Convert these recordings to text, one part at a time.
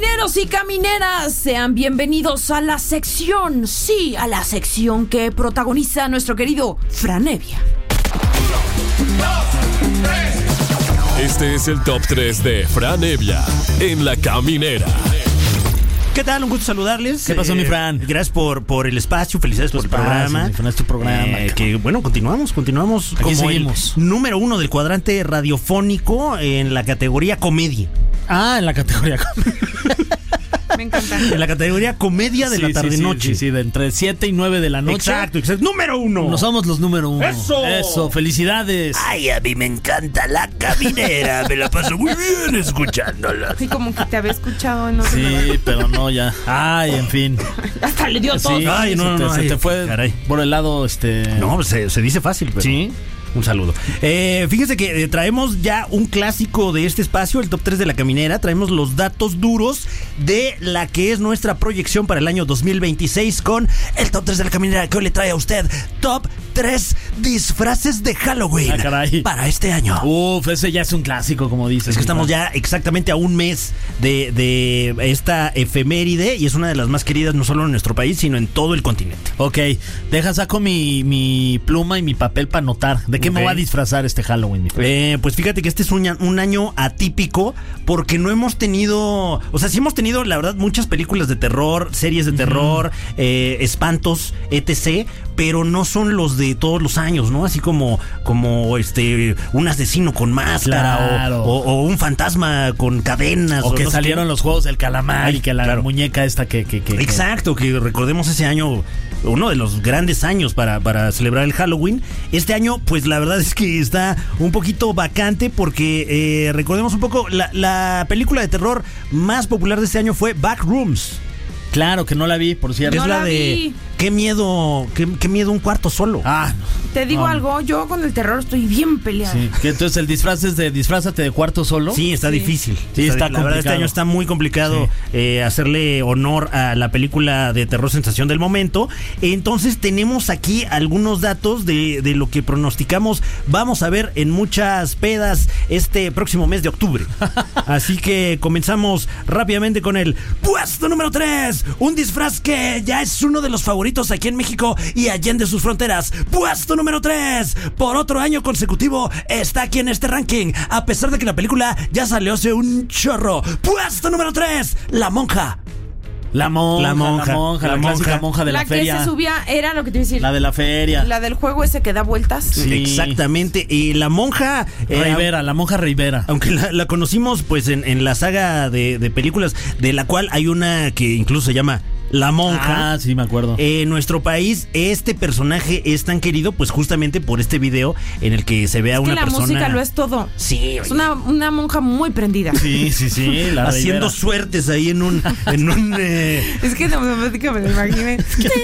Camineros y camineras, sean bienvenidos a la sección, sí, a la sección que protagoniza nuestro querido Fran Evia. 1, 2, 3. Este es el top 3 de Fran Evia en La Caminera. ¿Qué tal? Un gusto saludarles. ¿Qué pasó, mi Fran? Gracias por el espacio, felicidades por el programa. Es tu programa. Que bueno, continuamos Aquí como seguimos. el número 1 del cuadrante radiofónico en la categoría comedia. Ah, en la categoría Me encanta. En la categoría comedia de la tarde-noche. Sí, de entre 7 y 9 de la noche. Exacto. ¡Número 1! No somos los número 1. Eso, felicidades. Ay, a mí me encanta La Caminera. Me la paso muy bien escuchándola. Sí, como que te había escuchado en otro Sí, lugar. pero no, ya. Ay, en fin. Hasta le dio todo. Sí, Ay, no, se te fue caray. por el lado, No, se dice fácil, pero... Sí. Un saludo. Fíjense que traemos ya un clásico de este espacio, el top 3 de La Caminera. Traemos los datos duros de la que es nuestra proyección para el año 2026 con el top 3 de La Caminera, que hoy le trae a usted top 3 disfraces de Halloween para este año. Uf, ese ya es un clásico, como dices. Es que estamos ya exactamente a un mes de esta efeméride y es una de las más queridas no solo en nuestro país, sino en todo el continente. Ok, saco mi pluma y mi papel para anotar. ¿De qué me voy a disfrazar este Halloween? Pues fíjate que este es un año atípico porque no hemos tenido, o sea, sí hemos tenido, la verdad, muchas películas de terror, series de terror, espantos, etc., pero no son los de todos los años, ¿no? Así como un asesino con máscara, claro, o un fantasma con cadenas. O que no salieron los juegos del calamar y que la muñeca esta que Exacto, que recordemos ese año, uno de los grandes años para celebrar el Halloween. Este año, pues la verdad es que está un poquito vacante porque recordemos un poco, la película de terror más popular de este año fue Backrooms. Claro, que no la vi, por cierto. Es la de qué miedo un cuarto solo. Te digo algo, yo con el terror estoy bien peleada. Sí, que entonces el disfraz es de disfrázate de cuarto solo. Sí, está difícil. Sí, está la complicado. verdad, este año está muy complicado hacerle honor a la película de terror sensación del momento. Entonces tenemos aquí algunos datos de lo que pronosticamos vamos a ver en muchas pedas este próximo mes de octubre. Así que comenzamos rápidamente con el puesto número 3. Un disfraz que ya es uno de los favoritos aquí en México y allende sus fronteras. Puesto número 3. Por otro año consecutivo está aquí en este ranking, a pesar de que la película ya salió hace un chorro. Puesto número 3. La monja. La clásica monja de la feria. La que se subía era lo que te iba a decir. La de la feria. La del juego ese que da vueltas. Sí. Exactamente. Y la monja la monja Rivera. Aunque la conocimos pues en la saga de películas, de la cual hay una que incluso se llama La Monja. Ah, sí, me acuerdo. En nuestro país, este personaje es tan querido, pues justamente por este video en el que se ve a una persona. La música lo es todo. Sí. Es una monja muy prendida. Sí. La haciendo Rivera. Suertes ahí en un Es que automáticamente me lo imaginé.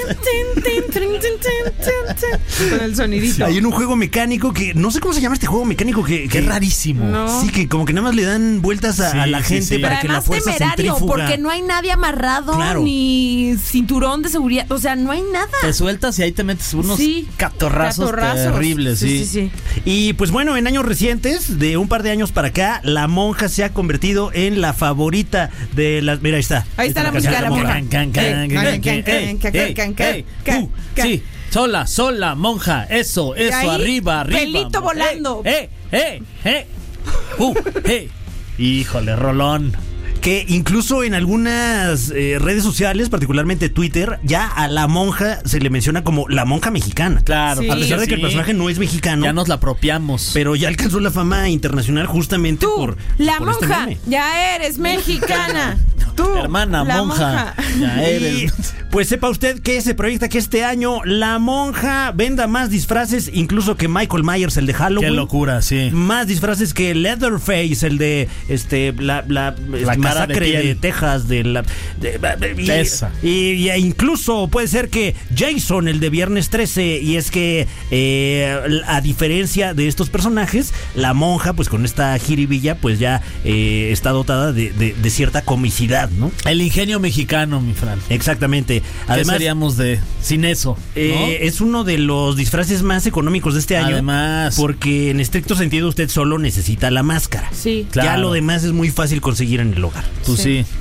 Con el sonidito. Hay en un juego mecánico que no sé cómo se llama este juego mecánico que es rarísimo. No. Sí, que como que nada más le dan vueltas a la gente para que la fuerza temerario, centrífuga. porque no hay nadie amarrado, Claro. ni cinturón de seguridad, o sea, no hay nada. Te sueltas y ahí te metes unos catorrazos terribles. Sí. Y pues bueno, en años recientes, de un par de años para acá, la monja se ha convertido en la favorita de las... Mira, ahí está. Ahí está la música de la monja. Sí, sola, monja. Eso, arriba. Pelito volando. Híjole, rolón. Que incluso en algunas redes sociales, particularmente Twitter, ya a la monja se le menciona como la monja mexicana. Claro. Sí. A pesar de que el personaje no es mexicano. Ya nos la apropiamos. Pero ya alcanzó la fama internacional justamente por la por monja, este meme. ya eres mexicana. Tú, hermana la monja. Ya eres. Y, pues sepa usted que se proyecta que este año la monja venda más disfraces incluso que Michael Myers, el de Halloween. Qué locura, sí. Más disfraces que Leatherface, el de la masacre de Texas, y incluso puede ser que Jason, el de Viernes 13, y es que a diferencia de estos personajes, la monja, pues con esta jiribilla, pues ya está dotada de cierta comicidad, ¿no? El ingenio mexicano, mi Fran. Exactamente. Además, ¿qué seríamos sin eso? ¿No? Es uno de los disfraces más económicos de este año. Además, porque en estricto sentido usted solo necesita la máscara. Sí, claro. Ya lo demás es muy fácil conseguir en el hogar. Pues sí.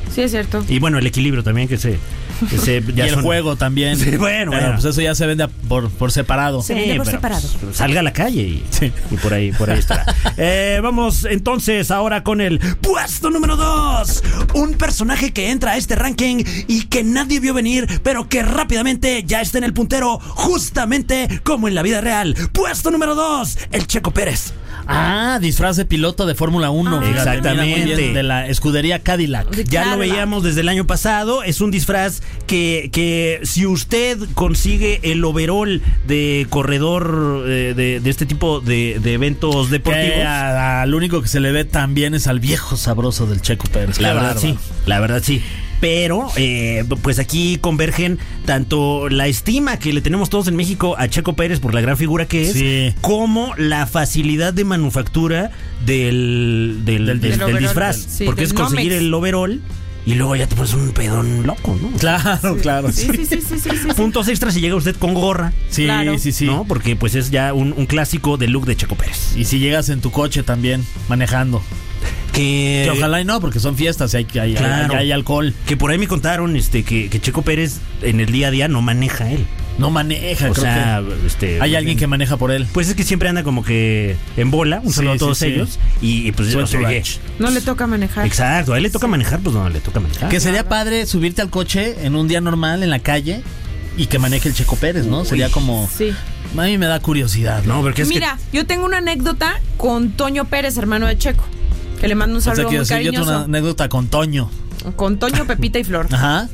Sí, es cierto. Y bueno, el equilibrio también que se y el juego también. Sí, bueno. Pues eso ya se vende por separado. Se vende por pero, separado. pues, salga a la calle y por ahí estará. Vamos entonces ahora con el puesto número 2. Un personaje que entra a este ranking y que nadie vio venir, pero que rápidamente ya está en el puntero, justamente como en la vida real. Puesto número 2, el Checo Pérez. Disfraz de piloto de Fórmula 1. Exactamente. Muy bien, de la escudería Cadillac. Ya lo veíamos desde el año pasado. Es un disfraz que si usted consigue el overall de corredor de este tipo de eventos deportivos, Al único que se le ve tan bien es al viejo sabroso del Checo Pérez. la verdad sí. Pero, pues aquí convergen tanto la estima que le tenemos todos en México a Checo Pérez por la gran figura que es, Sí. como la facilidad de manufactura del overall, disfraz. sí, porque del es conseguir Nomex. el overall y luego ya te pones un pedón loco, ¿no? Claro. Sí. Puntos extras si llega usted con gorra, Sí, Claro. sí. ¿no? Porque pues es ya un clásico del look de Checo Pérez. Y si llegas en tu coche también, manejando. Que ojalá y no, porque son fiestas y hay alcohol. Que por ahí me contaron que Checo Pérez en el día a día no maneja él. No maneja, O sea, hay alguien que maneja por él. Pues es que siempre anda como que en bola, un saludo a todos sí. ellos. Y pues Su o sea, entourage. No le toca manejar. exacto, a él le toca manejar, pues no le toca manejar. Que sería padre subirte al coche en un día normal en la calle y que maneje el Checo Pérez, ¿no? Sería como... Sí. A mí me da curiosidad, ¿no? No, porque es Mira, yo tengo una anécdota con Toño Pérez, hermano de Checo. Que le mando un O sea, saludo que muy yo tengo una cariñoso. anécdota con Toño. Con Toño, Pepita y Flor. Ajá.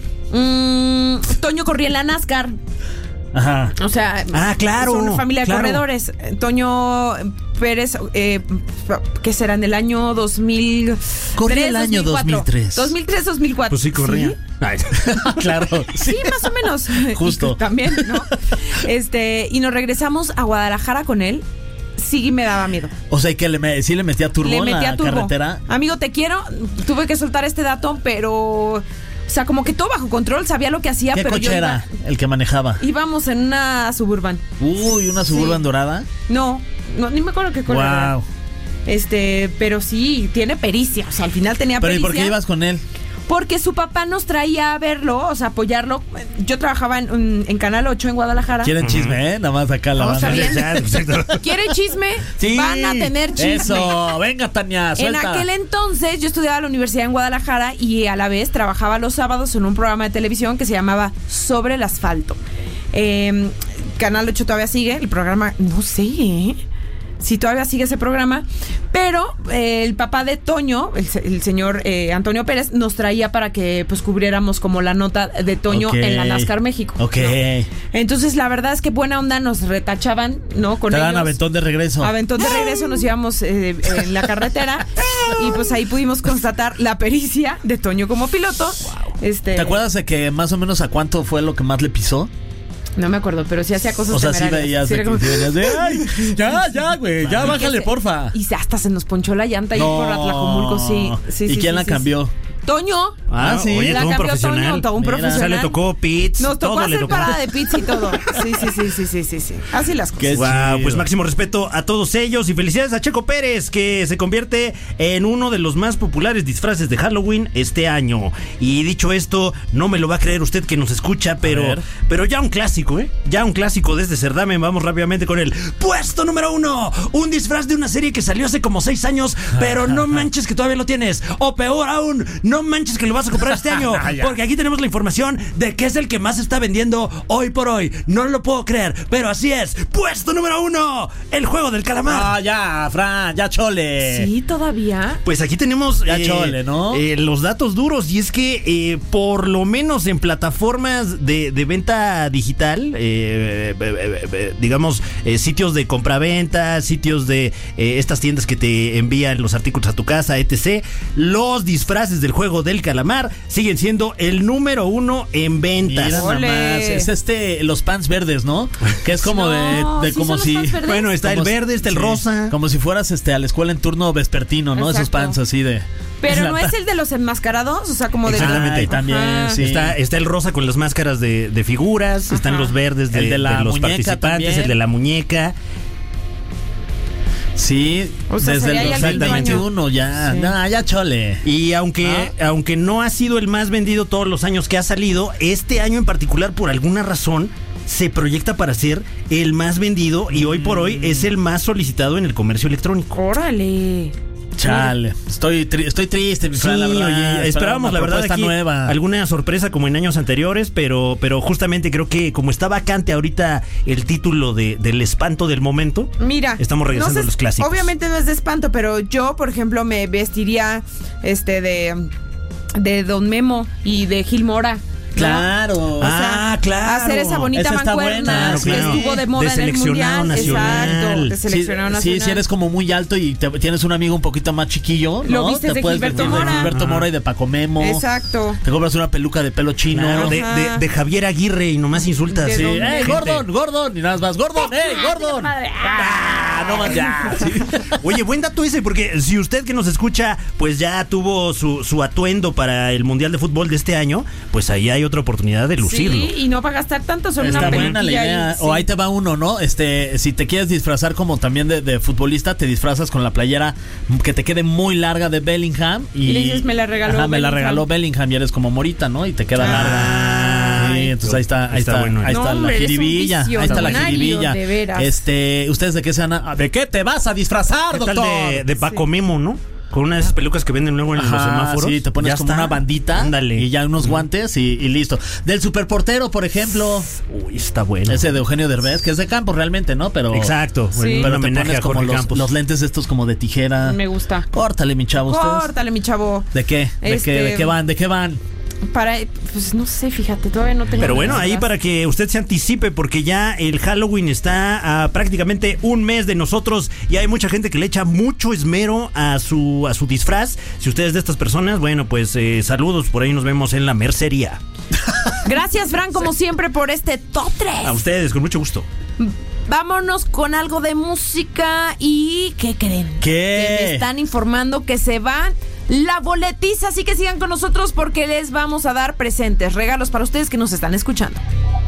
Toño corría en la NASCAR. Ajá. O sea, claro, es una familia de claro. corredores. Toño Pérez, ¿qué será? En el año 2000. Corría el año 2003. 2003-2004. pues sí corría. ¿Sí? Ay. Claro. Sí, más o menos. Justo. Y también, ¿no? Y nos regresamos a Guadalajara con él. Sí, me daba miedo. O sea, que sí le metía turbo Le en metía la turbo. carretera. Amigo, te quiero. Tuve que soltar este dato, pero... O sea, como que todo bajo control, sabía lo que hacía, ¿Qué pero coche yo era el que manejaba? íbamos en una Suburban. Uy, una Suburban Sí. dorada. No, ni me acuerdo qué color era. Wow. Pero sí, tiene pericia. O sea, al final tenía Pero ¿y pericia. por qué ibas con él? Porque su papá nos traía a verlo, o sea, apoyarlo. Yo trabajaba en Canal 8 en Guadalajara. Quieren chisme, ¿eh? Nada más acá la No, está banda. bien. Exacto. ¿Quieren chisme? Sí. Van a tener chisme. Eso, venga, Tania, En suelta. aquel entonces yo estudiaba en la universidad en Guadalajara y a la vez trabajaba los sábados en un programa de televisión que se llamaba Sobre el Asfalto. Canal 8 todavía sigue, el programa, no sé, si todavía sigue ese programa, pero el papá de Toño, el señor Antonio Pérez, nos traía para que pues cubriéramos como la nota de Toño Ok. en la NASCAR México. Ok. ¿no? Entonces la verdad es que buena onda, nos retachaban, ¿no? Con Te dan ellos. aventón de regreso. Aventón de regreso, nos íbamos en la carretera y pues ahí pudimos constatar la pericia de Toño como piloto. ¿Te acuerdas de que más o menos a cuánto fue lo que más le pisó? No me acuerdo, pero sí hacía cosas O sea, sí temerarias. veías Sí de era que como- sí venías de, ay, ya, güey, ya bájale, porfa. Y hasta se nos ponchó la llanta ahí por Atlacomulco, sí. ¿Y quién la cambió? Toño. Ah, sí. Oye, La todo un cambió profesional. Toño, todo un Mira. profesional. O sea, le tocó pits, Nos tocó todo le hacer tocó. parada de pizza y todo. Sí. Así las cosas. Qué Wow, chido. pues máximo respeto a todos ellos y felicidades a Checo Pérez, que se convierte en uno de los más populares disfraces de Halloween este año. Y dicho esto, no me lo va a creer usted que nos escucha, ver. pero ya un clásico, ¿eh? Ya un clásico desde Certamen. Vamos rápidamente con el puesto número 1. Un disfraz de una serie que salió hace como 6 años, pero no manches que todavía lo tienes. O peor aún, no manches que lo vas a comprar este año. Porque aquí tenemos la información de que es el que más se está vendiendo hoy por hoy. No lo puedo creer, pero así es. Puesto número 1, el juego del calamar. Ah, ya, Fran, ya chole. Sí, todavía. Pues aquí tenemos Ya chole, ¿no? los datos duros. Y es que por lo menos en plataformas de venta digital, digamos, sitios de compraventa, sitios de estas tiendas que te envían los artículos a tu casa, etc., los disfraces del juego del calamar siguen siendo el número 1 en ventas. Mira nada Ole. más. Es los pants verdes, ¿no? Que es como No, de sí como son los si. pants verdes. Bueno, está como el verde, está el sí, rosa. Como si fueras a la escuela en turno vespertino, ¿no? Esos Exacto. pants así de. Pero no es el de los enmascarados, o sea, como de... Exactamente. Ay, también, Ajá. sí. Está el rosa con las máscaras de figuras, están Ajá. los verdes El de la los muñeca participantes, también. el de la muñeca. Sí, O sea, desde sería el ya el 2021 ya. Sí. No, ya chole. Y aunque no ha sido el más vendido todos los años que ha salido, este año en particular, por alguna razón, se proyecta para ser el más vendido y hoy por hoy es el más solicitado en el comercio electrónico. Órale. Chale. Estoy triste, mi Fran, la verdad. Oye, esperábamos la verdad aquí nueva. alguna sorpresa como en años anteriores, pero justamente creo que como está vacante ahorita el título del espanto del momento, Mira, estamos regresando a los clásicos. Obviamente no es de espanto, pero yo, por ejemplo, me vestiría de Don Memo y de Gil Mora. ¿no? Claro. O sea, claro. hacer esa bonita Esa está mancuerna buena, que claro. estuvo de moda De en el seleccionado mundial. nacional. Exacto, de seleccionado nacional. Sí, si eres como muy alto y tienes un amigo un poquito más chiquillo, Lo ¿no? vistes Te de puedes Gilberto vestir Mora. de Gilberto Mora y de Paco Memo. Exacto. Te compras una peluca de pelo chino. Claro, Ajá. de Javier Aguirre y nomás insultas. De Sí, Don ¡ey, Memo. Gordon! Y nada más, ¡Gordon! ¡Ey, Gordon! No más ya. Sí. Oye, buen dato ese, porque si usted que nos escucha, pues ya tuvo su atuendo para el Mundial de Fútbol de este año, pues ahí hay otra oportunidad de lucirlo. Sí, y no va a gastar tanto sobre Está una buena la peluquilla idea. ahí, O ahí te va uno, ¿no? Si te quieres disfrazar como también de futbolista, te disfrazas con la playera que te quede muy larga de Bellingham. Y le dices, me la regaló Ajá, me la Bellingham. regaló Bellingham y eres como Morita, ¿no? Y te queda larga. Sí, entonces ahí está bueno. ahí No, está hombre, la eres un jiribilla. Ahí está la visionario, jiribilla. de veras. ¿Ustedes de qué se van de qué te vas a disfrazar, ¿Qué tal doctor? de Paco Memo, no? Con una de esas pelucas que venden luego en los Ajá, semáforos. sí, te pones Ya como está. una bandita. Ándale. Y ya unos guantes y listo. Del superportero, por ejemplo. Uy, está bueno. Ese de Eugenio Derbez, que es de campo realmente, ¿no? Pero Exacto. Sí. Un pero te homenaje pones a como Jorge Campos. los lentes estos como de tijera. Me gusta. Córtale, mi chavo, ustedes. Córtale, mi chavo. ¿De qué? ¿De qué van? ¿De qué van? Pues no sé, fíjate, todavía no tengo. Pero bueno, ahí ideas. para que usted se anticipe, porque ya el Halloween está a prácticamente un mes de nosotros y hay mucha gente que le echa mucho esmero a su disfraz. Si usted es de estas personas, bueno, pues saludos, por ahí nos vemos en la mercería. Gracias, Fran, como siempre, por este top 3. A ustedes, con mucho gusto. Vámonos con algo de música y ¿qué creen? ¿Qué? Que me están informando que se va la boletiza, así que sigan con nosotros porque les vamos a dar presentes, regalos para ustedes que nos están escuchando.